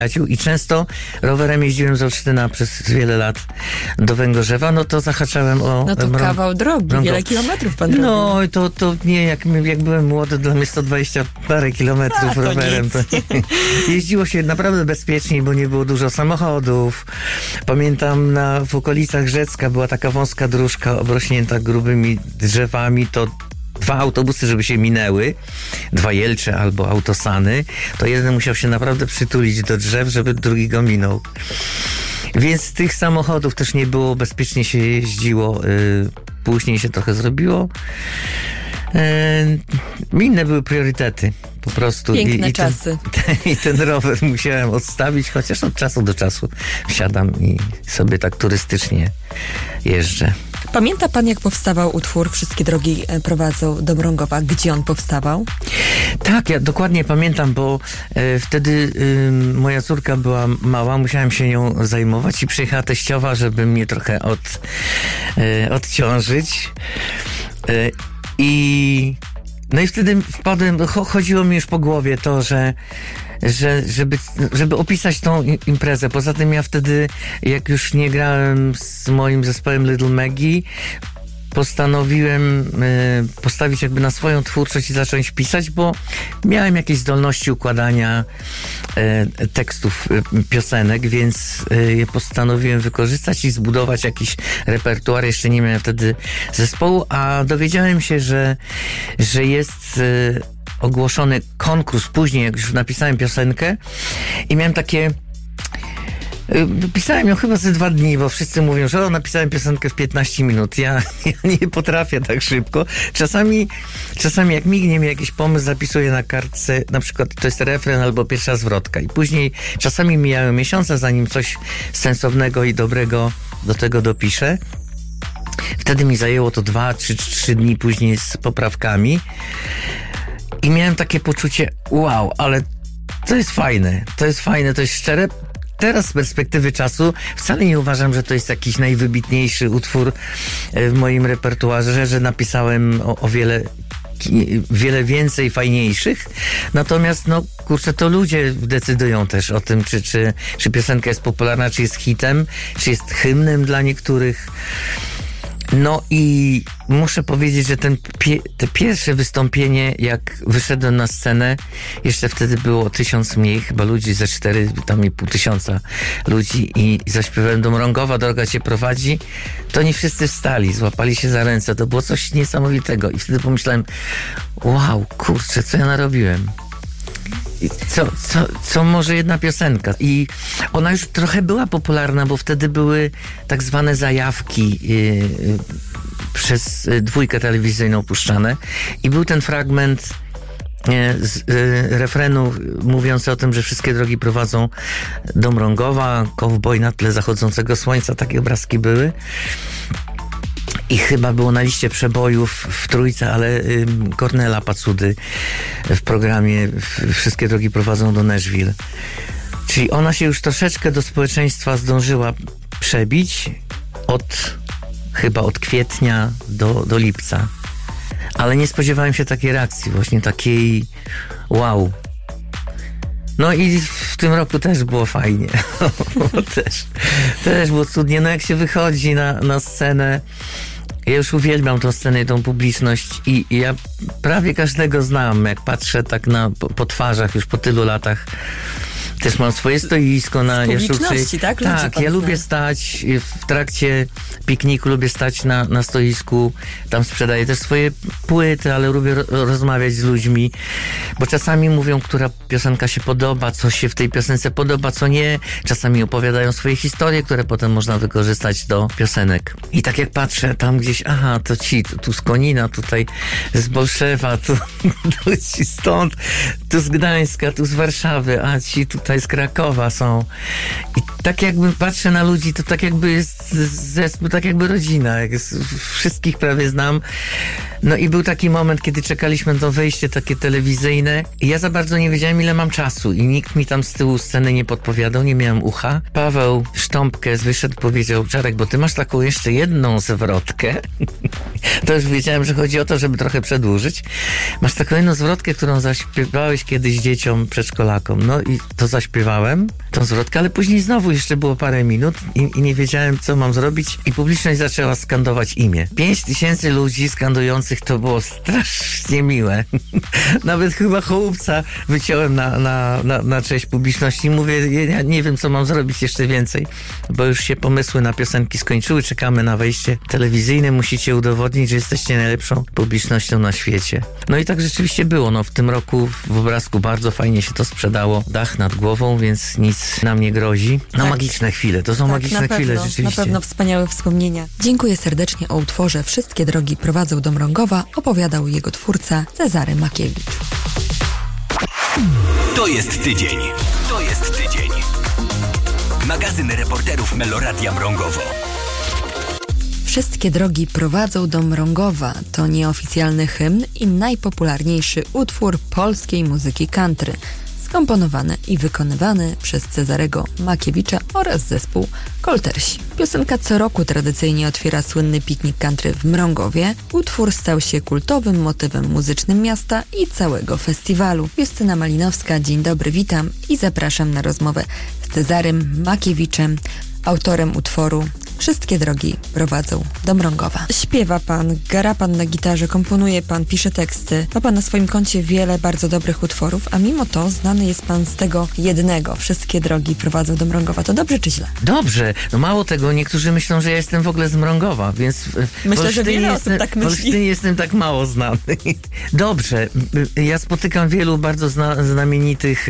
I często rowerem jeździłem z Olsztyna przez wiele lat do Węgorzewa, no to zahaczałem o... No to kawał drogi, wiele kilometrów pan robił. No to nie, jak byłem młody, dla mnie 120 parę kilometrów rowerem. To jeździło się naprawdę bezpiecznie, bo nie było dużo samochodów. Pamiętam w okolicach Rzecka była taka wąska dróżka obrośnięta grubymi drzewami, to 2 autobusy, żeby się minęły, 2 Jelcze albo autosany, to jeden musiał się naprawdę przytulić do drzew, żeby drugi go minął. Więc tych samochodów też nie było, bezpiecznie się jeździło, później się trochę zrobiło. Inne były priorytety, po prostu. Piękne czasy. I ten rower musiałem odstawić, chociaż od czasu do czasu wsiadam i sobie tak turystycznie jeżdżę. Pamięta pan, jak powstawał utwór Wszystkie drogi prowadzą do Mrągowa? Gdzie on powstawał? Tak, ja dokładnie pamiętam, bo wtedy moja córka była mała, musiałem się nią zajmować i przyjechała teściowa, żeby mnie trochę odciążyć. No i wtedy wpadłem, chodziło mi już po głowie to, żeby opisać tą imprezę. Poza tym ja wtedy, jak już nie grałem z moim zespołem Little Maggie, postanowiłem postawić jakby na swoją twórczość i zacząć pisać, bo miałem jakieś zdolności układania tekstów piosenek, więc je postanowiłem wykorzystać i zbudować jakiś repertuar. Jeszcze nie miałem wtedy zespołu, a dowiedziałem się, że jest ogłoszony konkurs później, jak już napisałem piosenkę i miałem takie... Pisałem ją chyba ze 2 dni, bo wszyscy mówią, że napisałem piosenkę w 15 minut. Ja nie potrafię tak szybko. Czasami jak mignie mi jakiś pomysł, zapisuję na kartce, na przykład to jest refren albo pierwsza zwrotka i później czasami mijają miesiące, zanim coś sensownego i dobrego do tego dopiszę. Wtedy mi zajęło to 2 czy 3 dni później z poprawkami i miałem takie poczucie, wow, ale to jest fajne, to jest szczere. Teraz z perspektywy czasu wcale nie uważam, że to jest jakiś najwybitniejszy utwór w moim repertuarze, że napisałem o wiele więcej fajniejszych. Natomiast, to ludzie decydują też o tym, czy piosenka jest popularna, czy jest hitem, czy jest hymnem dla niektórych. No i muszę powiedzieć, że te pierwsze wystąpienie, jak wyszedłem na scenę, jeszcze wtedy było 1000 mniej, chyba ludzi, ze 4,5 ludzi i zaśpiewałem do Mrągowa, droga cię prowadzi, to nie wszyscy wstali, złapali się za ręce, to było coś niesamowitego i wtedy pomyślałem, wow, kurczę, co ja narobiłem? Co może jedna piosenka? I ona już trochę była popularna, bo wtedy były tak zwane zajawki przez 2 telewizyjną puszczane i był ten fragment z refrenu mówiący o tym, że wszystkie drogi prowadzą do Mrągowa, kowboj na tle zachodzącego słońca, takie obrazki były. I chyba było na liście przebojów w Trójce, ale Kornela Pacudy w programie Wszystkie drogi prowadzą do Nashville. Czyli ona się już troszeczkę do społeczeństwa zdążyła przebić chyba od kwietnia do lipca. Ale nie spodziewałem się takiej reakcji, właśnie takiej wow. No i w tym roku też było fajnie. też było cudnie. No jak się wychodzi na scenę, ja już uwielbiam tą scenę i tą publiczność i ja prawie każdego znam, jak patrzę tak po twarzach już po tylu latach. Też mam swoje stoisko na publiczności, tak? Tak, ja lubię stać w trakcie pikniku, lubię stać na stoisku, tam sprzedaję też swoje płyty, ale lubię rozmawiać z ludźmi, bo czasami mówią, która piosenka się podoba, co się w tej piosence podoba, co nie. Czasami opowiadają swoje historie, które potem można wykorzystać do piosenek. I tak jak patrzę tam gdzieś, to tu z Konina, tutaj z Bolszewa, tu ci stąd, tu z Gdańska, tu z Warszawy, a ci tutaj z Krakowa są. I tak jakby patrzę na ludzi, to tak jakby jest zespół, tak jakby rodzina. Wszystkich prawie znam. No i był taki moment, kiedy czekaliśmy na wejście takie telewizyjne i ja za bardzo nie wiedziałem, ile mam czasu i nikt mi tam z tyłu sceny nie podpowiadał, nie miałem ucha. Paweł Sztąpkę wyszedł, powiedział: Czarek, bo ty masz taką jeszcze jedną zwrotkę To już wiedziałem, że chodzi o to, żeby trochę przedłużyć. Masz taką jedną zwrotkę, którą zaśpiewałeś kiedyś dzieciom, przedszkolakom. No i to zaśpiewałem, tą zwrotkę, ale później znowu jeszcze było parę minut i nie wiedziałem, co mam zrobić i publiczność zaczęła skandować imię. 5000 ludzi skandujących, to było strasznie miłe. Nawet chyba chołupca wyciąłem na cześć publiczności. Mówię, ja nie wiem, co mam zrobić jeszcze więcej, bo już się pomysły na piosenki skończyły. Czekamy na wejście telewizyjne. Musicie udowodnić, że jesteście najlepszą publicznością na świecie. No i tak rzeczywiście było. No, w tym roku w Obrazku bardzo fajnie się to sprzedało. Dach nad głową, więc nic nam nie grozi. No tak. Magiczne chwile. To są magiczne chwile, rzeczywiście. Na pewno wspaniałe wspomnienia. Dziękuję serdecznie. O utworze Wszystkie drogi prowadzą do Mrągowa opowiadał jego twórca Cezary Makiewicz. To jest tydzień. To jest tydzień. Magazyn reporterów Meloradia Mrągowo. Wszystkie drogi prowadzą do Mrągowa to nieoficjalny hymn i najpopularniejszy utwór polskiej muzyki country, skomponowany i wykonywany przez Cezarego Makiewicza oraz zespół Koltersi. Piosenka co roku tradycyjnie otwiera słynny piknik country w Mrągowie. Utwór stał się kultowym motywem muzycznym miasta i całego festiwalu. Justyna Malinowska, dzień dobry, witam i zapraszam na rozmowę z Cezarym Makiewiczem, autorem utworu Wszystkie drogi prowadzą do Mrągowa. Śpiewa pan, gra pan na gitarze, komponuje pan, pisze teksty. Ma pan na swoim koncie wiele bardzo dobrych utworów, a mimo to znany jest pan z tego jednego. Wszystkie drogi prowadzą do Mrągowa. To dobrze czy źle? Dobrze. No mało tego, niektórzy myślą, że ja jestem w ogóle z Mrągowa, więc myślę, że wiele osób tak myśli. W Olsztynie jestem tak mało znany. Dobrze. Ja spotykam wielu bardzo znamienitych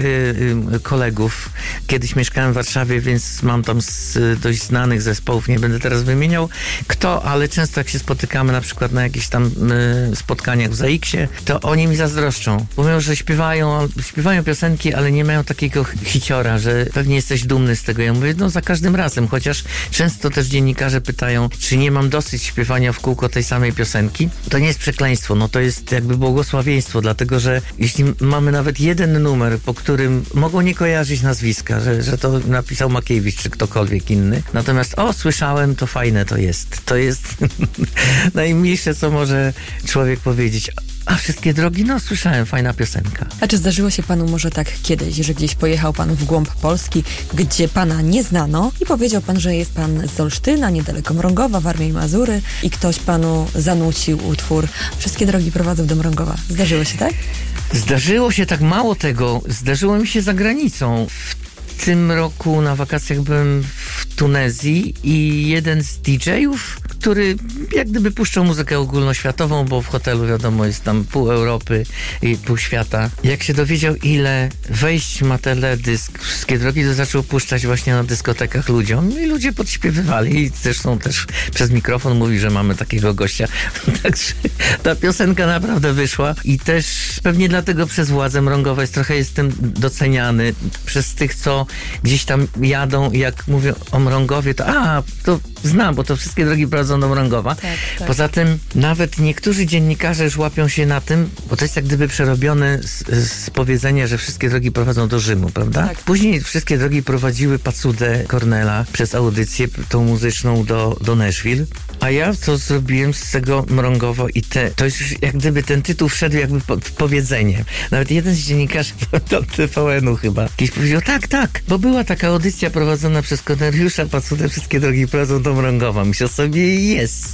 kolegów. Kiedyś mieszkałem w Warszawie, więc mam tam dość znanych zespołów. Nie będę teraz wymieniał kto, ale często jak się spotykamy na przykład na jakichś tam spotkaniach w ZAX-ie, to oni mi zazdroszczą. Mówią, że śpiewają piosenki, ale nie mają takiego hiciora, że pewnie jesteś dumny z tego. Ja mówię, no za każdym razem, chociaż często też dziennikarze pytają, czy nie mam dosyć śpiewania w kółko tej samej piosenki. To nie jest przekleństwo, no to jest jakby błogosławieństwo, dlatego, że jeśli mamy nawet jeden numer, po którym mogą nie kojarzyć nazwiska, że to napisał Makiewicz czy ktokolwiek inny, natomiast słyszałem, to fajne to jest. To jest najmniejsze, co może człowiek powiedzieć. A wszystkie drogi? No, słyszałem, fajna piosenka. A czy zdarzyło się panu może tak kiedyś, że gdzieś pojechał pan w głąb Polski, gdzie pana nie znano i powiedział pan, że jest pan z Olsztyna, niedaleko Mrągowa, Warmii i Mazury i ktoś panu zanucił utwór Wszystkie drogi prowadzą do Mrągowa. Zdarzyło się tak? Zdarzyło się tak, mało tego. Zdarzyło mi się za granicą. W tym roku na wakacjach byłem w Tunezji i jeden z DJ-ów, który jak gdyby puszczał muzykę ogólnoświatową, bo w hotelu wiadomo jest tam pół Europy i pół świata. Jak się dowiedział, ile wejść ma teledysk Wszystkie drogi, to zaczął puszczać właśnie na dyskotekach ludziom i ludzie podśpiewywali i zresztą też przez mikrofon mówi, że mamy takiego gościa. Także ta piosenka naprawdę wyszła i też pewnie dlatego przez władze Mrągowe trochę jestem doceniany przez tych, co gdzieś tam jadą i jak mówią o Mrągowie, to znam, bo to Wszystkie drogi prowadzą do Mrągowa. Tak. Poza tym nawet niektórzy dziennikarze już łapią się na tym, bo to jest jak gdyby przerobione z powiedzenia, że wszystkie drogi prowadzą do Rzymu, prawda? Tak. Później Wszystkie drogi prowadziły Pacudę Cornela przez audycję tą muzyczną do Nashville, a ja to zrobiłem z tego Mrągowo i to już jak gdyby ten tytuł wszedł jakby w powiedzenie. Nawet jeden z dziennikarzy TVN-u chyba kiedyś powiedział, tak, bo była taka audycja prowadzona przez Korneliusza Pacudę, Wszystkie drogi prowadzą do Mrągowa. Myślę sobie, jest.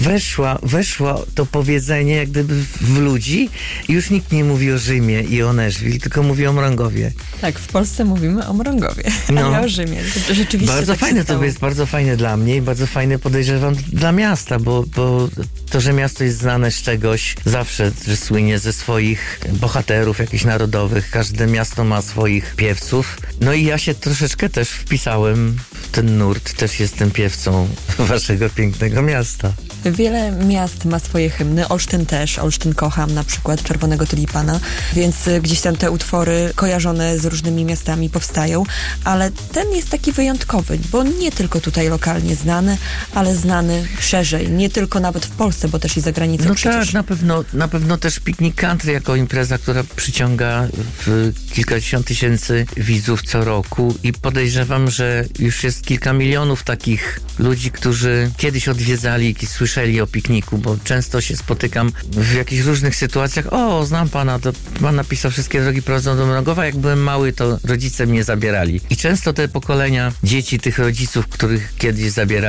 Weszło to powiedzenie jak gdyby w ludzi i już nikt nie mówi o Rzymie i o Nashville, tylko mówi o Mrągowie. Tak, w Polsce mówimy o Mrągowie, a nie o Rzymie. Rzeczywiście bardzo tak fajne to jest, bardzo fajne dla mnie i bardzo fajne podejrzewam dla miasta, bo to, że miasto jest znane z czegoś zawsze, że słynie ze swoich bohaterów jakichś narodowych, każde miasto ma swoich piewców. No i ja się troszeczkę też wpisałem w ten nurt, też jestem piewcą waszego pięknego miasta. Wiele miast ma swoje hymny, Olsztyn też, Olsztyn kocham, na przykład Czerwonego Tulipana, więc gdzieś tam te utwory kojarzone z różnymi miastami powstają, ale ten jest taki wyjątkowy, bo nie tylko tutaj lokalnie znany, ale znany szerzej, nie tylko nawet w Polsce, bo też i za granicą no przecież. Tak, na pewno też Piknik Country jako impreza, która przyciąga kilkadziesiąt tysięcy widzów co roku i podejrzewam, że już jest kilka milionów takich ludzi, którzy kiedyś odwiedzali, słyszeli słyszeli o pikniku, bo często się spotykam w jakichś różnych sytuacjach. O, znam pana, to pan napisał Wszystkie drogi prowadzą do Mrągowa. Jak byłem mały, to rodzice mnie zabierali. I często te pokolenia dzieci tych rodziców, których kiedyś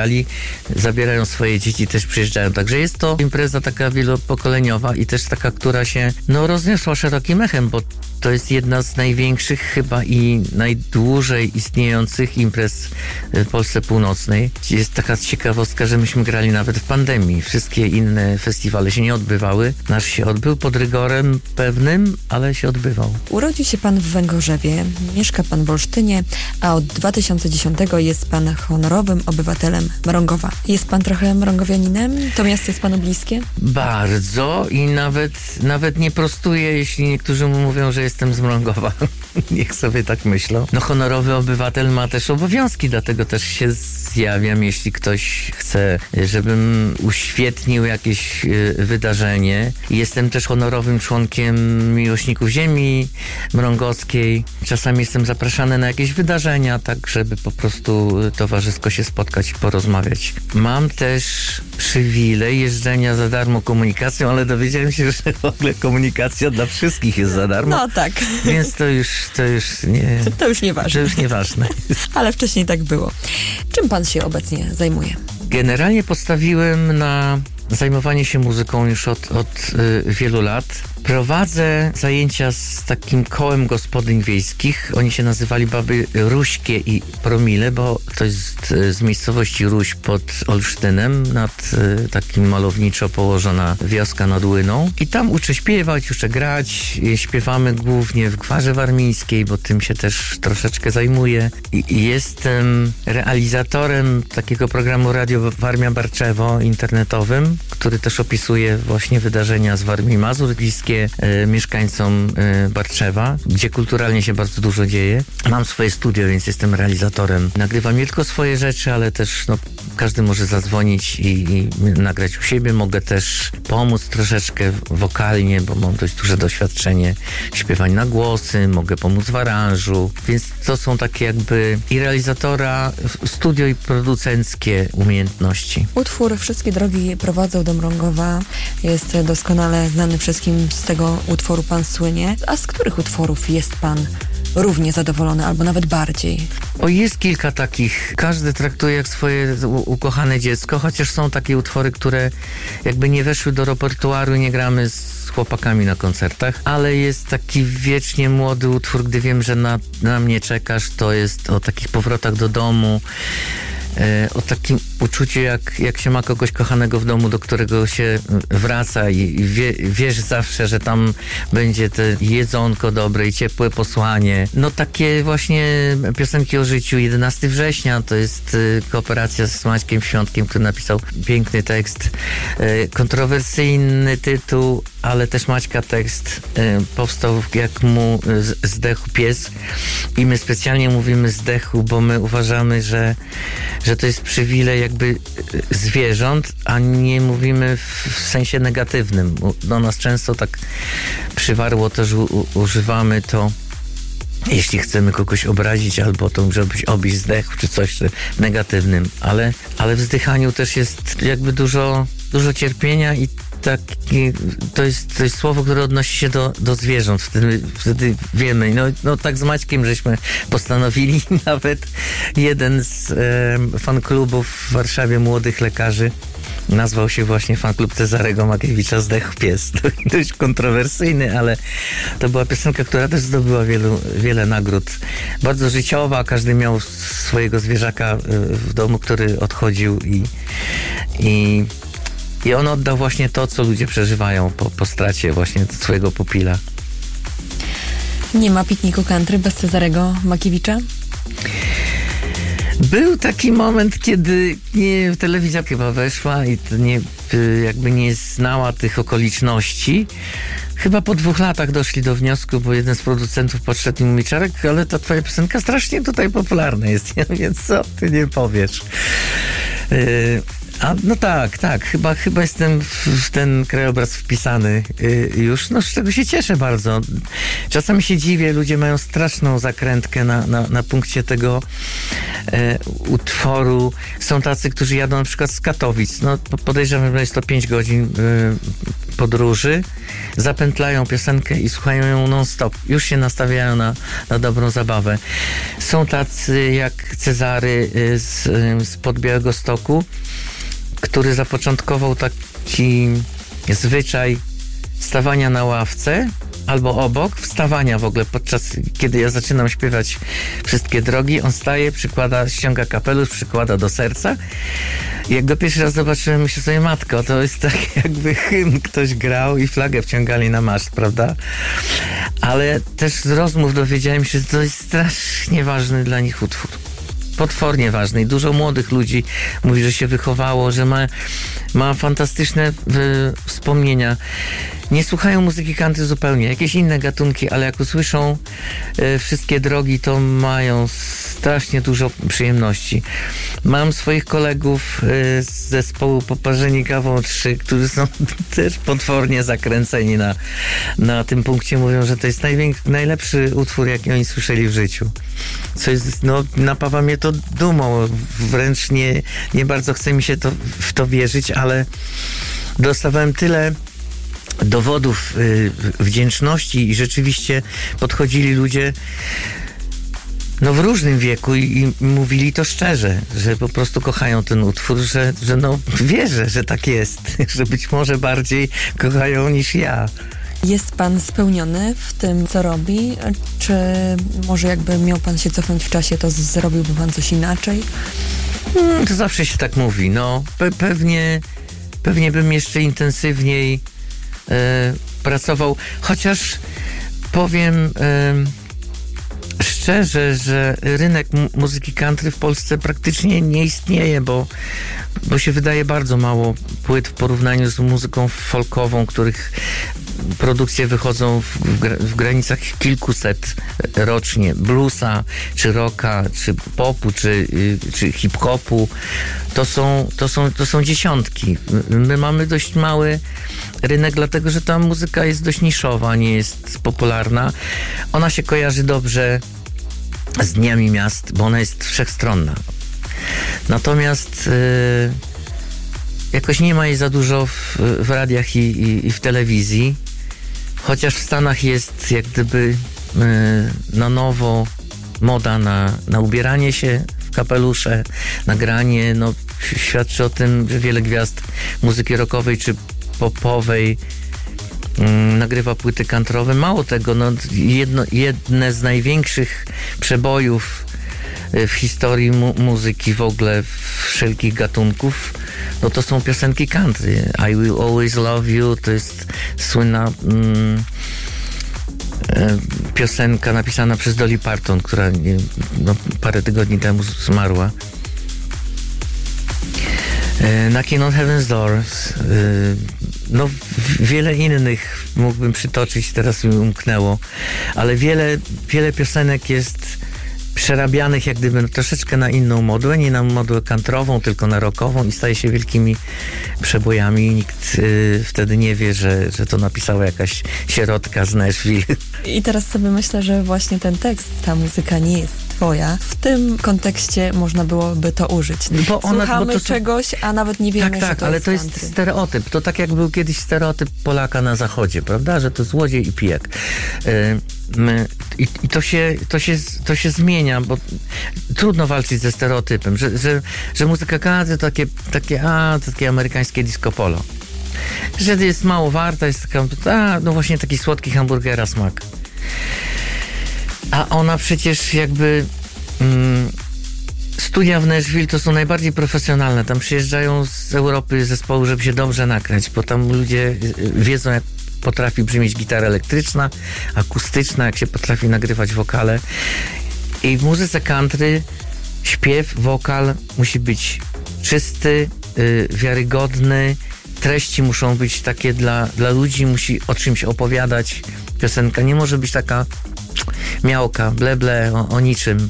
zabierają swoje dzieci, też przyjeżdżają. Także jest to impreza taka wielopokoleniowa i też taka, która się rozniosła szerokim echem, bo to jest jedna z największych chyba i najdłużej istniejących imprez w Polsce Północnej. Jest taka ciekawostka, że myśmy grali nawet w pandemii. Wszystkie inne festiwale się nie odbywały. Nasz się odbył pod rygorem pewnym, ale się odbywał. Urodził się pan w Węgorzewie, mieszka pan w Olsztynie, a od 2010 jest pan honorowym obywatelem Mrągowa. Jest pan trochę mrągowianinem? To miasto jest panu bliskie? Bardzo i nawet nie prostuję, jeśli niektórzy mu mówią, że jestem z Mrągowa. Niech sobie tak myślą. No, honorowy obywatel ma też obowiązki, dlatego też się zjawiam, jeśli ktoś chce, żebym uświetnił jakieś wydarzenie. Jestem też honorowym członkiem Miłośników Ziemi Mrągowskiej. Czasami jestem zapraszany na jakieś wydarzenia, tak żeby po prostu towarzysko się spotkać i porozmawiać. Mam też przywilej jeżdżenia za darmo komunikacją, ale dowiedziałem się, że w ogóle komunikacja dla wszystkich jest za darmo. No tak. Więc to już nie... To już nieważne. To już nieważne. Ale wcześniej tak było. Czym pan się obecnie zajmuje? Generalnie postawiłem na zajmowanie się muzyką już od wielu lat. Prowadzę zajęcia z takim kołem gospodyń wiejskich. Oni się nazywali Baby Ruśkie i Promile, bo to jest z miejscowości Ruś pod Olsztynem, nad takim malowniczo położona wioska nad Łyną. I tam uczę śpiewać, uczę grać. Śpiewamy głównie w gwarze warmińskiej, bo tym się też troszeczkę zajmuję. I jestem realizatorem takiego programu Radio Warmia Barczewo internetowym, który też opisuje właśnie wydarzenia z Warmii Mazur, bliskie mieszkańcom Barczewa, gdzie kulturalnie się bardzo dużo dzieje. Mam swoje studio, więc jestem realizatorem. Nagrywam nie tylko swoje rzeczy, ale też każdy może zadzwonić i nagrać u siebie. Mogę też pomóc troszeczkę wokalnie, bo mam dość duże doświadczenie śpiewań na głosy, mogę pomóc w aranżu, więc to są takie jakby i realizatora, studio i producenckie umiejętności. Utwór Wszystkie drogi prowadzą do Mrągowa jest doskonale znany wszystkim. Z tego utworu pan słynie. A z których utworów jest pan równie zadowolony, albo nawet bardziej? Jest kilka takich. Każdy traktuje jak swoje ukochane dziecko, chociaż są takie utwory, które jakby nie weszły do repertuaru, nie gramy z chłopakami na koncertach, ale jest taki wiecznie młody utwór, Gdy wiem, że na mnie czekasz. To jest o takich powrotach do domu, o takim uczuciu, jak się ma kogoś kochanego w domu, do którego się wraca i wiesz zawsze, że tam będzie te jedzonko dobre i ciepłe posłanie. No takie właśnie piosenki o życiu. 11 września to jest kooperacja z Maćkiem Świątkiem, który napisał piękny tekst. Kontrowersyjny tytuł, ale też Maćka tekst powstał, jak mu zdechł pies. I my specjalnie mówimy zdechł, bo my uważamy, że to jest przywilej jakby zwierząt, a nie mówimy w sensie negatywnym. Do nas często tak przywarło to, że używamy to, jeśli chcemy kogoś obrazić, albo to żebyś obyś zdechł, czy coś negatywnym. Ale w zdychaniu też jest jakby dużo cierpienia i to jest słowo, które odnosi się do zwierząt. Wtedy wiemy. No tak z Maćkiem żeśmy postanowili. Nawet jeden z fanklubów w Warszawie młodych lekarzy nazwał się właśnie fanklub Cezarego Makiewicza Zdechł pies. To dość kontrowersyjny, ale to była piosenka, która też zdobyła wiele nagród. Bardzo życiowa. Każdy miał swojego zwierzaka w domu, który odchodził i on oddał właśnie to, co ludzie przeżywają po stracie właśnie swojego pupila. Nie ma pikniku country bez Cezarego Makiewicza? Był taki moment, kiedy telewizja chyba weszła i to jakby nie znała tych okoliczności. Chyba po 2 latach doszli do wniosku, bo jeden z producentów podszedł i mówi: Czarek, ale ta twoja piosenka strasznie tutaj popularna jest, więc co ty nie powiesz? No tak, chyba jestem w ten krajobraz wpisany już, z czego się cieszę bardzo. Czasami się dziwię, ludzie mają straszną zakrętkę na punkcie tego, utworu. Są tacy, którzy jadą na przykład z Katowic. No, podejrzewam, że jest to 5 godzin podróży. Zapętlają piosenkę i słuchają ją non-stop. Już się nastawiają na dobrą zabawę. Są tacy jak Cezary spod Białegostoku, który zapoczątkował taki zwyczaj stawania na ławce albo obok, wstawania w ogóle podczas, kiedy ja zaczynam śpiewać Wszystkie drogi, on staje, ściąga kapelusz, przykłada do serca. I jak go pierwszy raz zobaczyłem, myślę sobie, matko, to jest tak jakby hymn ktoś grał i flagę wciągali na maszt, prawda? Ale też z rozmów dowiedziałem się, że to jest strasznie ważny dla nich utwór. Potwornie ważny i dużo młodych ludzi mówi, że się wychowało, że ma fantastyczne wspomnienia. Nie słuchają muzyki country zupełnie, jakieś inne gatunki, ale jak usłyszą Wszystkie drogi, to mają strasznie dużo przyjemności. Mam swoich kolegów z zespołu Poparzeni Kawą 3, którzy są też potwornie zakręceni na tym punkcie. Mówią, że to jest najlepszy utwór, jaki oni słyszeli w życiu. Co jest, napawa mnie to dumą. Wręcz nie bardzo chce mi się w to wierzyć, ale dostawałem tyle dowodów wdzięczności i rzeczywiście podchodzili ludzie w różnym wieku i mówili to szczerze, że po prostu kochają ten utwór, że wierzę, że tak jest, że być może bardziej kochają niż ja. Jest pan spełniony w tym, co robi? Czy może jakby miał pan się cofnąć w czasie, to zrobiłby pan coś inaczej? To zawsze się tak mówi. Pewnie bym jeszcze intensywniej pracował. Chociaż powiem szczerze, że rynek muzyki country w Polsce praktycznie nie istnieje, bo się wydaje bardzo mało płyt w porównaniu z muzyką folkową, których produkcje wychodzą w granicach kilkuset rocznie. Bluesa, czy rocka, czy popu, czy hip-hopu. To są dziesiątki. My mamy dość mały rynek, dlatego że ta muzyka jest dość niszowa, nie jest popularna. Ona się kojarzy dobrze z dniami miast, bo ona jest wszechstronna. Natomiast jakoś nie ma jej za dużo w radiach i w telewizji. Chociaż w Stanach jest jak gdyby na nowo moda na ubieranie się w kapelusze, na granie. Świadczy o tym, że wiele gwiazd muzyki rockowej czy popowej nagrywa płyty country'owe. Mało tego, jedne z największych przebojów w historii muzyki w ogóle wszelkich gatunków, to są piosenki country. I Will Always Love You to jest słynna piosenka napisana przez Dolly Parton, która parę tygodni temu zmarła. Knocking on Heaven's Doors. Wiele innych mógłbym przytoczyć, teraz mi umknęło, ale wiele piosenek jest przerabianych jak gdyby troszeczkę na inną modłę, nie na modłę country'ową, tylko na rockową i staje się wielkimi przebojami. Nikt wtedy nie wie, że to napisała jakaś sierotka z Nashville. I teraz sobie myślę, że właśnie ten tekst, ta muzyka nie jest twoja. W tym kontekście można byłoby to użyć. Słuchamy czegoś, a nawet nie wiemy, że to ale jest to jest stereotyp. To tak jak był kiedyś stereotyp Polaka na zachodzie, prawda? Że to złodziej i pijak. I to się zmienia, bo trudno walczyć ze stereotypem, że muzyka country to takie amerykańskie disco polo. Że jest mało warta, jest taka, właśnie taki słodki hamburgera smak. A ona przecież jakby studia w Nashville to są najbardziej profesjonalne. Tam przyjeżdżają z Europy zespoły, żeby się dobrze nakręcić, bo tam ludzie wiedzą, jak potrafi brzmieć gitara elektryczna, akustyczna, jak się potrafi nagrywać wokale. I w muzyce country śpiew, wokal musi być czysty, wiarygodny, treści muszą być takie dla ludzi, musi o czymś opowiadać. Piosenka nie może być taka miałka, ble, o niczym.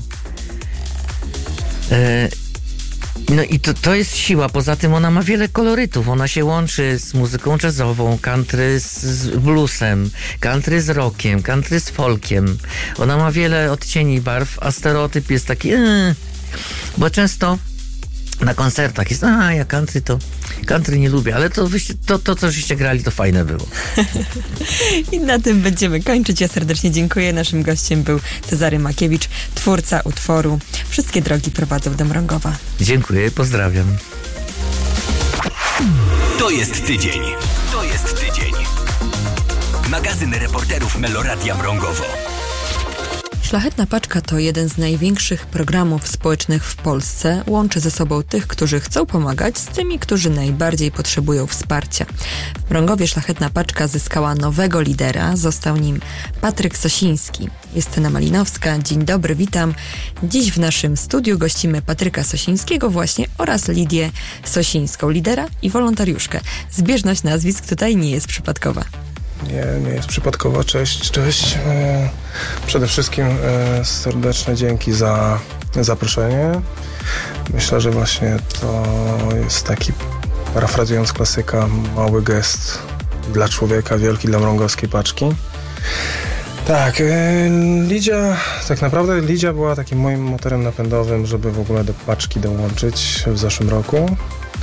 I to jest siła. Poza tym ona ma wiele kolorytów. Ona się łączy z muzyką jazzową, country z bluesem, country z rockiem, country z folkiem. Ona ma wiele odcieni barw, a stereotyp jest taki Bo często na koncertach jest, ja country nie lubię, ale to co żeście grali, to fajne było. I na tym będziemy kończyć. Ja serdecznie dziękuję. Naszym gościem był Cezary Makiewicz, twórca utworu Wszystkie drogi prowadzą do Mrągowa. Dziękuję, pozdrawiam. To jest tydzień. Magazyn reporterów Meloradia Mrągowo. Szlachetna Paczka to jeden z największych programów społecznych w Polsce. Łączy ze sobą tych, którzy chcą pomagać, z tymi, którzy najbardziej potrzebują wsparcia. W Mrągowie Szlachetna Paczka zyskała nowego lidera. Został nim Patryk Sosiński. Justyna Malinowska. Dzień dobry, witam. Dziś w naszym studiu gościmy Patryka Sosińskiego właśnie oraz Lidię Sosińską, lidera i wolontariuszkę. Zbieżność nazwisk tutaj nie jest przypadkowa. Nie jest przypadkowo. Cześć. Przede wszystkim serdeczne dzięki za zaproszenie. Myślę, że właśnie to jest taki, parafrazując klasyka, mały gest dla człowieka, wielki dla mrągowskiej paczki. Tak, Lidia była takim moim motorem napędowym, żeby w ogóle do paczki dołączyć w zeszłym roku.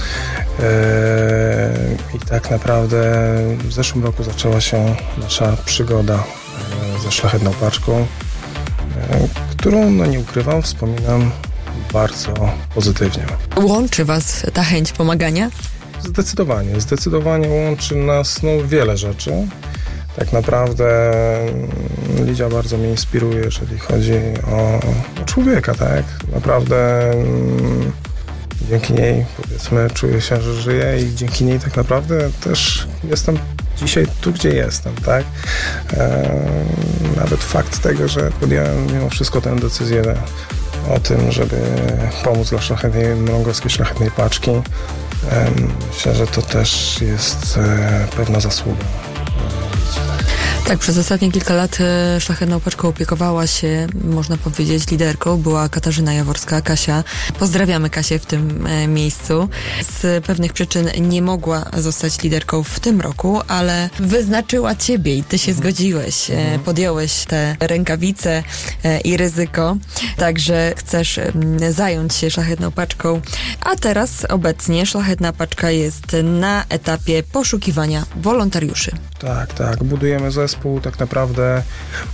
I tak naprawdę w zeszłym roku zaczęła się nasza przygoda ze Szlachetną Paczką, którą, nie ukrywam, wspominam bardzo pozytywnie. Łączy was ta chęć pomagania? Zdecydowanie łączy nas wiele rzeczy. Tak naprawdę Lidia bardzo mnie inspiruje, jeżeli chodzi o człowieka, tak? Naprawdę dzięki niej, powiedzmy, czuję się, że żyję i dzięki niej tak naprawdę też jestem dzisiaj tu, gdzie jestem, tak? Nawet fakt tego, że podjąłem mimo wszystko tę decyzję o tym, żeby pomóc dla mrągowskiej Szlachetnej Paczki. Myślę, że to też jest pewna zasługa. Tak, przez ostatnie kilka lat Szlachetną Paczką opiekowała się, można powiedzieć, liderką. Była Katarzyna Jaworska, Kasia. Pozdrawiamy Kasię w tym miejscu. Z pewnych przyczyn nie mogła zostać liderką w tym roku, ale wyznaczyła ciebie i ty się zgodziłeś. Podjąłeś te rękawice i ryzyko. Także chcesz zająć się Szlachetną Paczką. A teraz obecnie Szlachetna Paczka jest na etapie poszukiwania wolontariuszy. Tak. Budujemy zespół. Tak naprawdę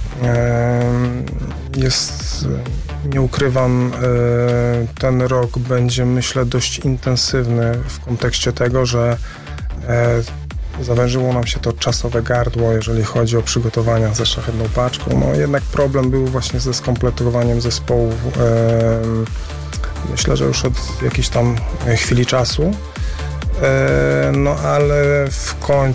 jest, nie ukrywam, ten rok będzie, myślę, dość intensywny w kontekście tego, że zawężyło nam się to czasowe gardło, jeżeli chodzi o przygotowania ze Szlachetną Paczką. Jednak problem był właśnie ze skompletowaniem zespołu. Myślę, że już od jakiejś tam chwili czasu. Ale w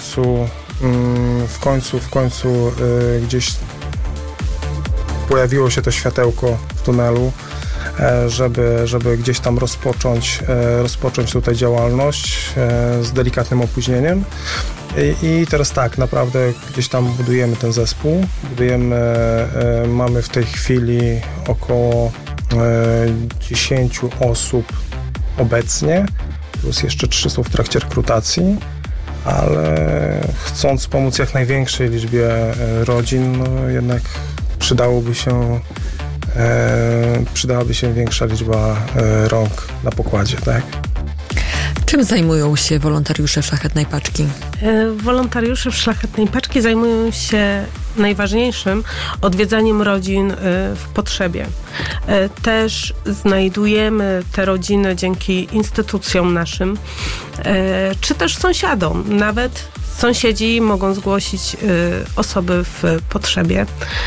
końcu gdzieś pojawiło się to światełko w tunelu, żeby gdzieś tam rozpocząć tutaj działalność z delikatnym opóźnieniem. I teraz tak, naprawdę gdzieś tam budujemy ten zespół. Mamy w tej chwili około 10 osób obecnie, plus jeszcze 3 są w trakcie rekrutacji. Ale chcąc pomóc jak największej liczbie rodzin, jednak przydałaby się większa liczba rąk na pokładzie, tak? Czym zajmują się wolontariusze Szlachetnej Paczki? Wolontariusze w Szlachetnej Paczki zajmują się najważniejszym odwiedzaniem rodzin w potrzebie. Też znajdujemy te rodziny dzięki instytucjom naszym, czy też sąsiadom. Nawet sąsiedzi mogą zgłosić osoby w potrzebie.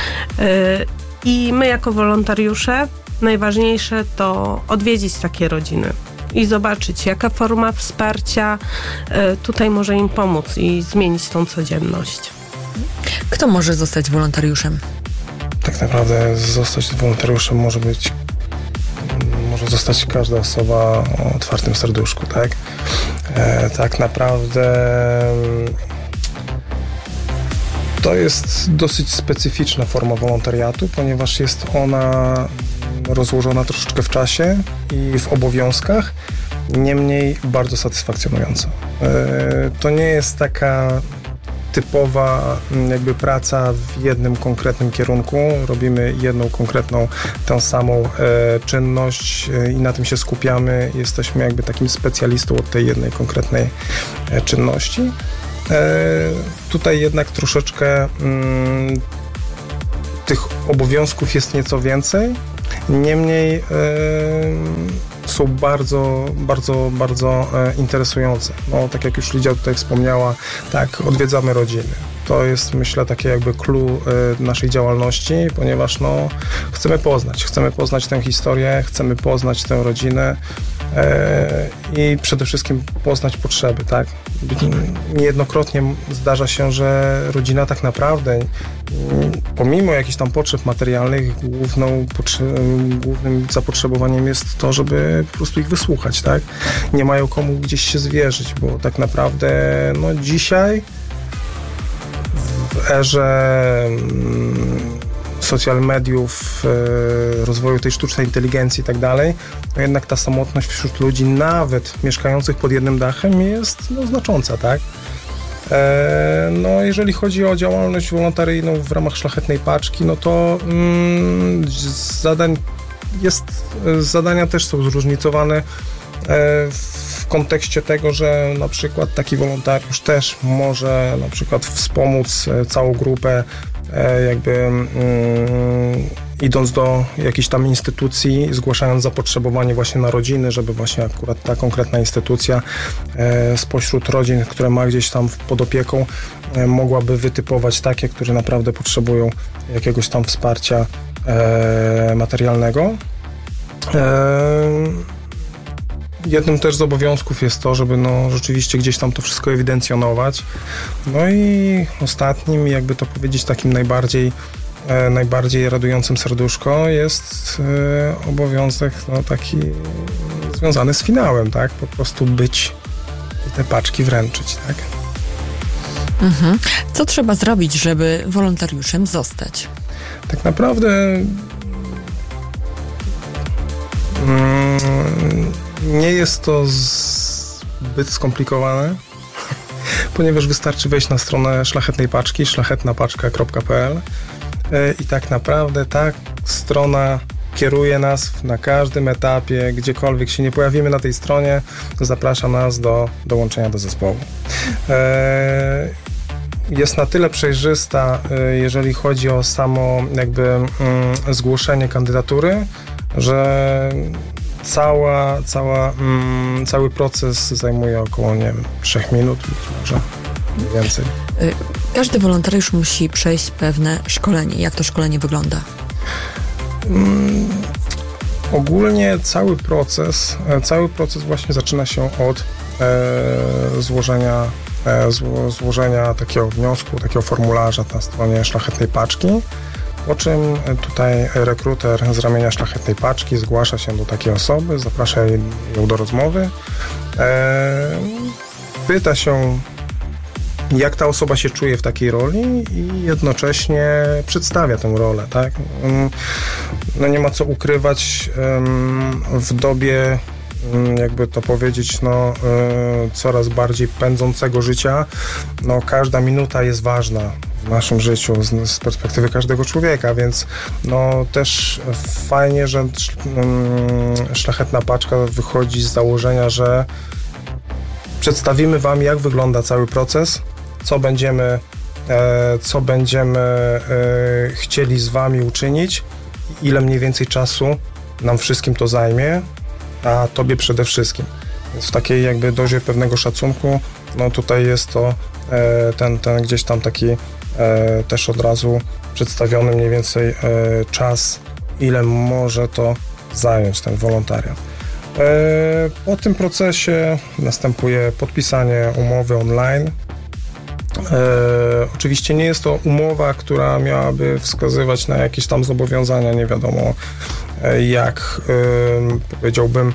I my jako wolontariusze najważniejsze to odwiedzić takie rodziny i zobaczyć, jaka forma wsparcia tutaj może im pomóc i zmienić tą codzienność. Kto może zostać wolontariuszem? Tak naprawdę zostać wolontariuszem może zostać każda osoba o otwartym serduszku, tak? Tak naprawdę to jest dosyć specyficzna forma wolontariatu, ponieważ jest ona rozłożona troszeczkę w czasie i w obowiązkach, niemniej bardzo satysfakcjonująca. To nie jest taka typowa jakby praca w jednym konkretnym kierunku. Robimy jedną konkretną, tę samą czynność i na tym się skupiamy. Jesteśmy jakby takim specjalistą od tej jednej konkretnej czynności. Tutaj jednak troszeczkę tych obowiązków jest nieco więcej. Niemniej są bardzo interesujące. No, tak jak już Lidia tutaj wspomniała, tak, odwiedzamy rodziny. To jest, myślę, takie jakby clue naszej działalności, ponieważ no, chcemy poznać tę historię, chcemy poznać tę rodzinę i przede wszystkim poznać potrzeby, tak? Niejednokrotnie zdarza się, że rodzina tak naprawdę, pomimo jakichś tam potrzeb materialnych, głównym zapotrzebowaniem jest to, żeby po prostu ich wysłuchać, tak? Nie mają komu gdzieś się zwierzyć, bo tak naprawdę no dzisiaj w erze social mediów, rozwoju tej sztucznej inteligencji i tak dalej, no jednak ta samotność wśród ludzi, nawet mieszkających pod jednym dachem, jest no, znacząca, tak? No, jeżeli chodzi o działalność wolontaryjną w ramach Szlachetnej Paczki, no to zadania też są zróżnicowane w kontekście tego, że na przykład taki wolontariusz też może na przykład wspomóc całą grupę jakby idąc do jakiejś tam instytucji, zgłaszając zapotrzebowanie właśnie na rodziny, żeby właśnie akurat ta konkretna instytucja spośród rodzin, które ma gdzieś tam pod opieką, mogłaby wytypować takie, które naprawdę potrzebują jakiegoś tam wsparcia materialnego. Jednym też z obowiązków jest to, żeby no, rzeczywiście gdzieś tam to wszystko ewidencjonować. No i ostatnim, jakby to powiedzieć, takim najbardziej radującym serduszko jest obowiązek no, taki związany z finałem, tak? Po prostu być i te paczki wręczyć, tak? Mhm. Co trzeba zrobić, żeby wolontariuszem zostać? Tak naprawdę nie jest to zbyt skomplikowane, ponieważ wystarczy wejść na stronę Szlachetnej Paczki, szlachetnapaczka.pl i tak naprawdę ta strona kieruje nas na każdym etapie, gdziekolwiek się nie pojawimy na tej stronie, zaprasza nas do dołączenia do zespołu. Jest na tyle przejrzysta, jeżeli chodzi o samo jakby zgłoszenie kandydatury, że cały proces zajmuje około, nie wiem, 3 minut, może więcej. Każdy wolontariusz musi przejść pewne szkolenie. Jak to szkolenie wygląda? Ogólnie cały proces właśnie zaczyna się od złożenia takiego wniosku, takiego formularza na stronie Szlachetnej Paczki, po czym tutaj rekruter z ramienia Szlachetnej Paczki zgłasza się do takiej osoby, zaprasza ją do rozmowy, pyta się, jak ta osoba się czuje w takiej roli i jednocześnie przedstawia tę rolę, tak? No nie ma co ukrywać, w dobie, jakby to powiedzieć, no coraz bardziej pędzącego życia, no każda minuta jest ważna w naszym życiu z perspektywy każdego człowieka, więc no też fajnie, że Szlachetna Paczka wychodzi z założenia, że przedstawimy wam, jak wygląda cały proces, co będziemy chcieli z wami uczynić, ile mniej więcej czasu nam wszystkim to zajmie, a tobie przede wszystkim. Więc w takiej jakby dozie pewnego szacunku, no tutaj jest to ten gdzieś tam taki też od razu przedstawiony mniej więcej czas, ile może to zająć ten wolontariat. Po tym procesie następuje podpisanie umowy online. Oczywiście nie jest to umowa, która miałaby wskazywać na jakieś tam zobowiązania, nie wiadomo jak, powiedziałbym,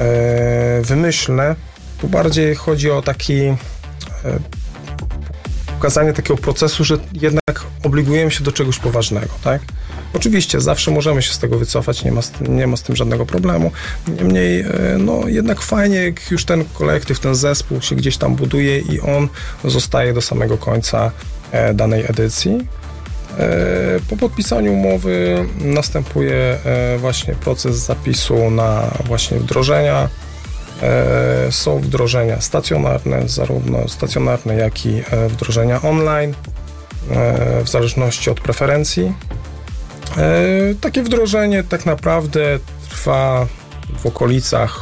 wymyślne. Tu bardziej chodzi o taki pokazanie takiego procesu, że jednak obligujemy się do czegoś poważnego, tak? Oczywiście zawsze możemy się z tego wycofać, nie ma z tym żadnego problemu. Niemniej, no jednak fajnie, jak już ten kolektyw, ten zespół się gdzieś tam buduje i on zostaje do samego końca danej edycji. Po podpisaniu umowy następuje właśnie proces zapisu na właśnie wdrożenia. Są wdrożenia stacjonarne, zarówno stacjonarne, jak i wdrożenia online, w zależności od preferencji. Takie wdrożenie tak naprawdę trwa w okolicach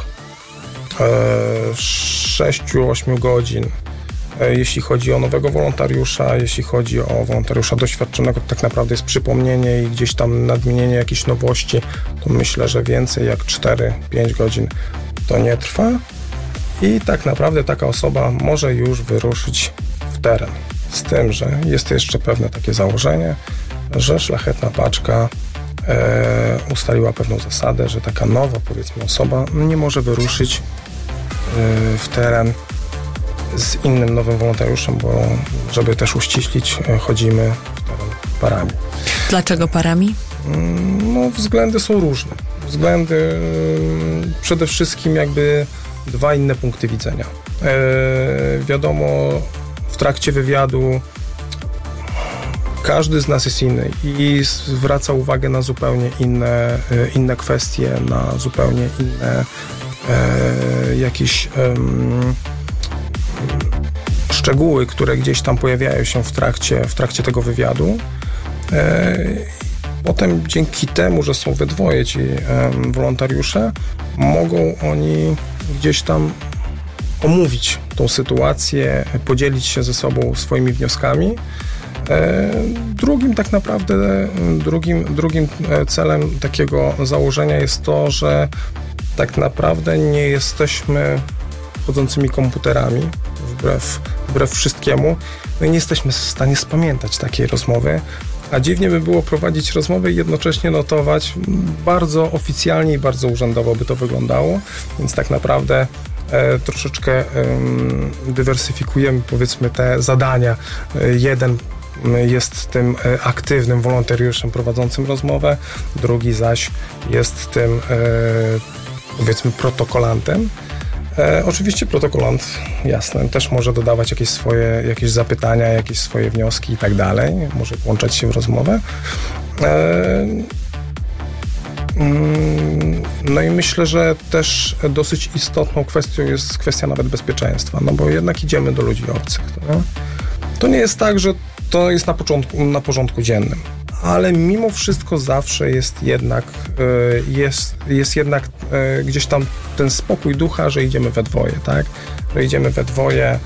6-8 godzin. Jeśli chodzi o nowego wolontariusza, jeśli chodzi o wolontariusza doświadczonego, to tak naprawdę jest przypomnienie i gdzieś tam nadmienienie jakichś nowości, to myślę, że więcej jak 4-5 godzin to nie trwa i tak naprawdę taka osoba może już wyruszyć w teren. Z tym, że jest jeszcze pewne takie założenie, że Szlachetna Paczka ustaliła pewną zasadę, że taka nowa, powiedzmy, osoba nie może wyruszyć w teren z innym nowym wolontariuszem, bo żeby też uściślić, chodzimy w teren parami. Dlaczego parami? No, względy są różne. Względy przede wszystkim jakby dwa inne punkty widzenia. Wiadomo, w trakcie wywiadu każdy z nas jest inny i zwraca uwagę na zupełnie inne kwestie, na zupełnie inne jakieś szczegóły, które gdzieś tam pojawiają się w trakcie tego wywiadu. Potem dzięki temu, że są we dwoje ci wolontariusze, mogą oni gdzieś tam omówić tą sytuację, podzielić się ze sobą swoimi wnioskami. Drugim celem takiego założenia jest to, że tak naprawdę nie jesteśmy chodzącymi komputerami, wbrew wszystkiemu. No i nie jesteśmy w stanie spamiętać takiej rozmowy, a dziwnie by było prowadzić rozmowę i jednocześnie notować. Bardzo oficjalnie i bardzo urzędowo by to wyglądało, więc tak naprawdę troszeczkę dywersyfikujemy, powiedzmy, te zadania. Jeden jest tym aktywnym wolontariuszem prowadzącym rozmowę, drugi zaś jest tym, powiedzmy, protokolantem. Oczywiście protokolant, jasne, też może dodawać jakieś zapytania, jakieś swoje wnioski i tak dalej, może włączać się w rozmowę. No i myślę, że też dosyć istotną kwestią jest kwestia nawet bezpieczeństwa, no bo jednak idziemy do ludzi obcych. To nie jest tak, że to jest na porządku dziennym, ale mimo wszystko zawsze jest jednak gdzieś tam ten spokój ducha, że idziemy we dwoje, tak? Że idziemy we dwoje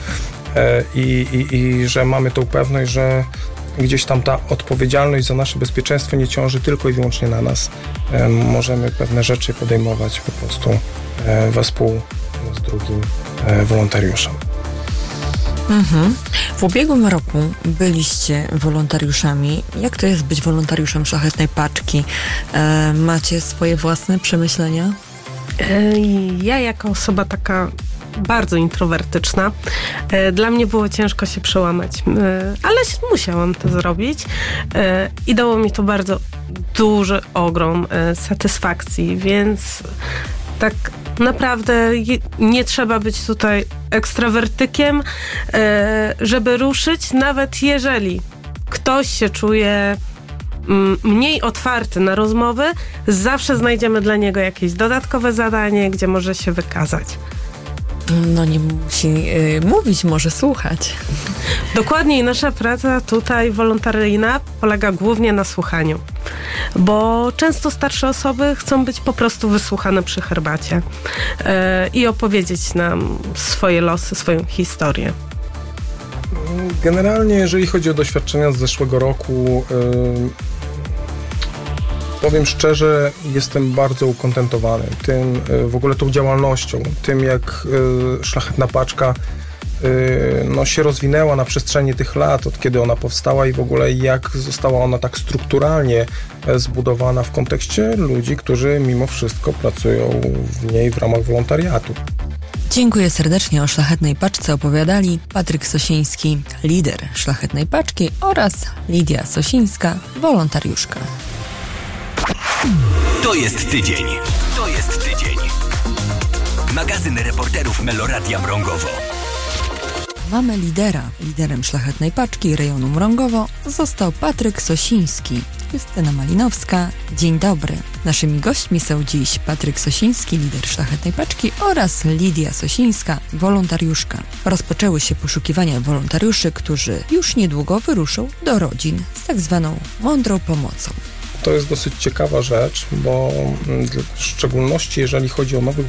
i że mamy tą pewność, że gdzieś tam ta odpowiedzialność za nasze bezpieczeństwo nie ciąży tylko i wyłącznie na nas. Możemy pewne rzeczy podejmować po prostu wespół z drugim wolontariuszem. W ubiegłym roku byliście wolontariuszami. Jak to jest być wolontariuszem Szlachetnej Paczki? Macie swoje własne przemyślenia? Ja jako osoba taka bardzo introwertyczna, dla mnie było ciężko się przełamać, ale musiałam to zrobić i dało mi to bardzo duży ogrom satysfakcji, więc tak naprawdę nie trzeba być tutaj ekstrawertykiem, żeby ruszyć, nawet jeżeli ktoś się czuje mniej otwarty na rozmowy, zawsze znajdziemy dla niego jakieś dodatkowe zadanie, gdzie może się wykazać. No nie musi mówić, może słuchać. Dokładnie, nasza praca tutaj wolontaryjna polega głównie na słuchaniu, bo często starsze osoby chcą być po prostu wysłuchane przy herbacie i opowiedzieć nam swoje losy, swoją historię. Generalnie, jeżeli chodzi o doświadczenia z zeszłego roku, powiem szczerze, jestem bardzo ukontentowany tym, w ogóle tą działalnością, tym jak Szlachetna Paczka się rozwinęła na przestrzeni tych lat, od kiedy ona powstała i w ogóle jak została ona tak strukturalnie zbudowana w kontekście ludzi, którzy mimo wszystko pracują w niej w ramach wolontariatu. Dziękuję serdecznie. O Szlachetnej Paczce opowiadali Patryk Sosiński, lider Szlachetnej Paczki, oraz Lidia Sosińska, wolontariuszka. To jest tydzień. To jest tydzień. Magazyn reporterów Meloradia Mrągowo. Mamy lidera. Liderem Szlachetnej Paczki rejonu Mrągowo został Patryk Sosiński. Justyna Malinowska. Dzień dobry. Naszymi gośćmi są dziś Patryk Sosiński, lider Szlachetnej Paczki, oraz Lidia Sosińska, wolontariuszka. Rozpoczęły się poszukiwania wolontariuszy, którzy już niedługo wyruszą do rodzin z tak zwaną mądrą pomocą. To jest dosyć ciekawa rzecz, bo w szczególności jeżeli chodzi o nowych